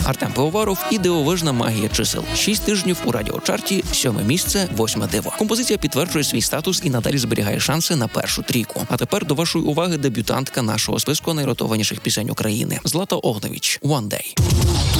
Артем Пивоваров і дивовижна магія чисел. 6 тижнів у радіочарті, 7 місце, 8 диво. Композиція підтверджує свій статус і надалі зберігає шанси на першу трійку. А тепер до вашої уваги дебютантка нашого списку найротованіших пісень України. Злата Огневич «One Day».